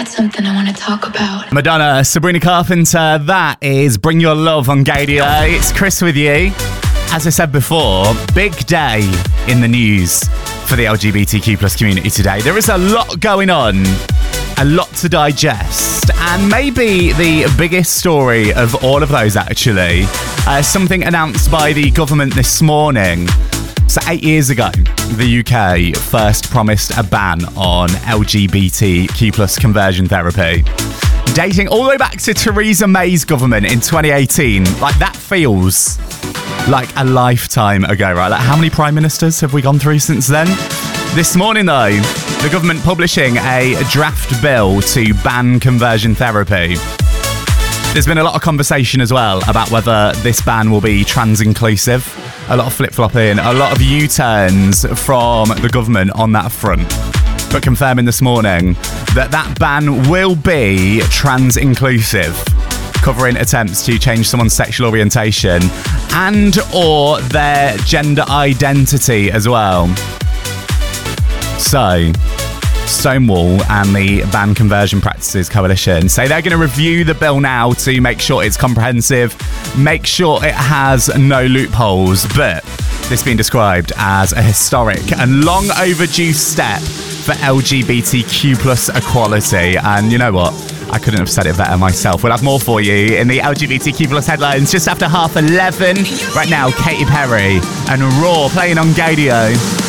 something I want to talk about. Madonna, Sabrina Carpenter, that is Bring Your Love on Gaydio. It's Chris with you. As I said before, big day in the news for the LGBTQ plus community today. There is a lot going on, a lot to digest, and maybe the biggest story of all of those actually, something announced by the government this morning. So 8 years ago, the UK first promised a ban on LGBTQ plus conversion therapy. Dating all the way back to Theresa May's government in 2018. Like, that feels like a lifetime ago, right? Like, how many prime ministers have we gone through since then? This morning, though, the government publishing a draft bill to ban conversion therapy. There's been a lot of conversation as well about whether this ban will be trans-inclusive. A lot of flip-flopping, a lot of U-turns from the government on that front. But confirming this morning that that ban will be trans-inclusive, covering attempts to change someone's sexual orientation and or their gender identity as well. So, Stonewall and the Ban Conversion Practices Coalition say they're going to review the bill now to make sure it's comprehensive, make sure it has no loopholes, but this being described as a historic and long overdue step for LGBTQ plus equality. And you know what? I couldn't have said it better myself. We'll have more for you in the LGBTQ plus headlines just after 11:30. Right now, Katy Perry and Raw playing on Gaydio.